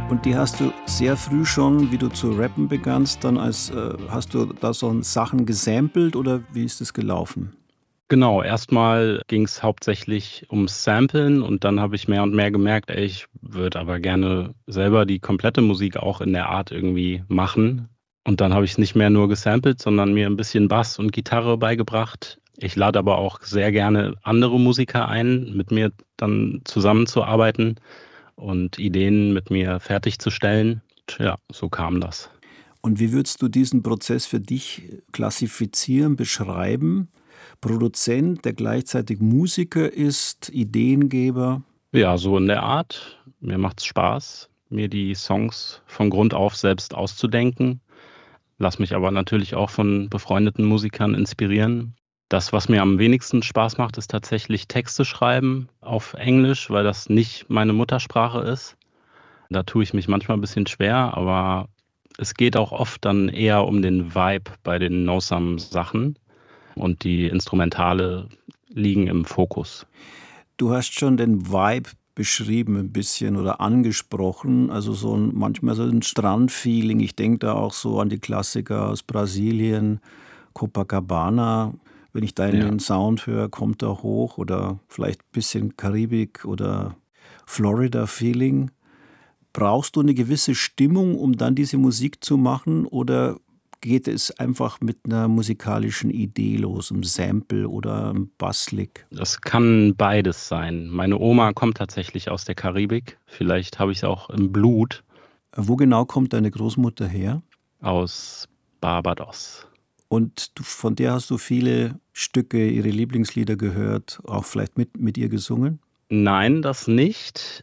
Und die hast du sehr früh schon, wie du zu rappen begannst, dann hast du da so Sachen gesampelt oder wie ist das gelaufen? Genau, erstmal ging es hauptsächlich ums Samplen und dann habe ich mehr und mehr gemerkt, ey, ich würde aber gerne selber die komplette Musik auch in der Art irgendwie machen. Und dann habe ich nicht mehr nur gesampelt, sondern mir ein bisschen Bass und Gitarre beigebracht. Ich lade aber auch sehr gerne andere Musiker ein, mit mir dann zusammenzuarbeiten und Ideen mit mir fertigzustellen. Ja, so kam das. Und wie würdest du diesen Prozess für dich klassifizieren, beschreiben? Produzent, der gleichzeitig Musiker ist, Ideengeber. Ja, so in der Art. Mir macht's Spaß, mir die Songs von Grund auf selbst auszudenken. Lass mich aber natürlich auch von befreundeten Musikern inspirieren. Das, was mir am wenigsten Spaß macht, ist tatsächlich Texte schreiben auf Englisch, weil das nicht meine Muttersprache ist. Da tue ich mich manchmal ein bisschen schwer, aber es geht auch oft dann eher um den Vibe bei den No-Sum-Sachen und die Instrumentale liegen im Fokus. Du hast schon den Vibe beschrieben ein bisschen oder angesprochen, also manchmal so ein Strandfeeling. Ich denke da auch so an die Klassiker aus Brasilien, Copacabana. Wenn ich da in Ja. den Sound höre, kommt er hoch oder vielleicht ein bisschen Karibik oder Florida-Feeling. Brauchst du eine gewisse Stimmung, um dann diese Musik zu machen, oder geht es einfach mit einer musikalischen Idee los, 'm Sample oder 'm Basslick? Das kann beides sein. Meine Oma kommt tatsächlich aus der Karibik. Vielleicht habe ich's auch im Blut, Wo genau kommt deine Großmutter her? aus Barbados. Und von der hast du viele Stücke, ihre Lieblingslieder gehört, auch vielleicht mit ihr gesungen? Nein, das nicht,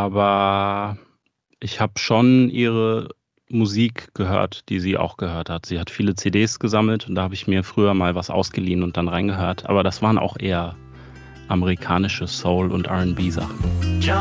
aber ich habe schon ihre Musik gehört, die sie auch gehört hat. Sie hat viele CDs gesammelt und da habe ich mir früher mal was ausgeliehen und dann reingehört. Aber das waren auch eher amerikanische Soul- und R&B-Sachen.